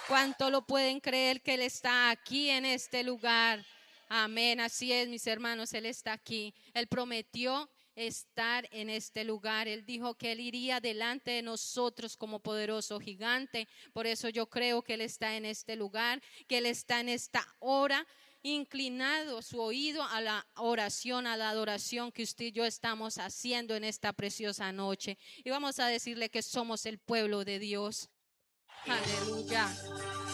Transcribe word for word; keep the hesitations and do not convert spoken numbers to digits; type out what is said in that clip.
¿Cuánto lo pueden creer que Él está aquí en este lugar? Amén, así es, mis hermanos, Él está aquí. Él prometió estar en este lugar. Él dijo que Él iría delante de nosotros como poderoso gigante. Por eso yo creo que Él está en este lugar, que Él está en esta hora, inclinado su oído a la oración, a la adoración que usted y yo estamos haciendo en esta preciosa noche. Y vamos a decirle que somos el pueblo de Dios. Aleluya.